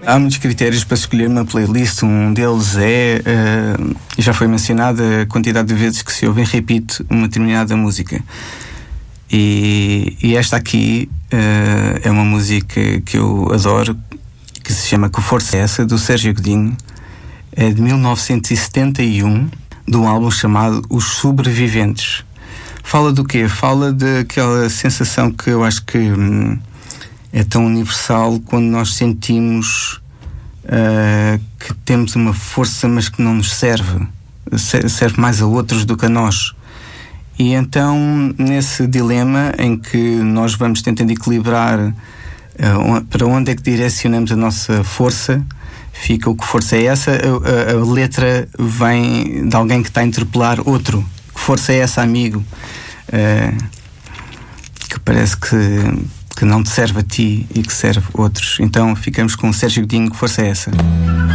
Há muitos critérios para escolher uma playlist. Um deles é, já foi mencionada, a quantidade de vezes que se ouve em repeat uma determinada música. E esta aqui é uma música que eu adoro, que se chama Que Força é Essa, do Sérgio Godinho. É de 1971, de um álbum chamado Os Sobreviventes. Fala do quê? Fala daquela sensação que eu acho que é tão universal quando nós sentimos que temos uma força, mas que não nos serve. Serve mais a outros do que a nós. E então, nesse dilema em que nós vamos tentando equilibrar para onde é que direcionamos a nossa força, fica o Que Força é Essa. A letra vem de alguém que está a interpelar outro. Que força é essa, amigo? Que parece que não te serve a ti e que serve outros. Então ficamos com o Sérgio Godinho. Que força é essa?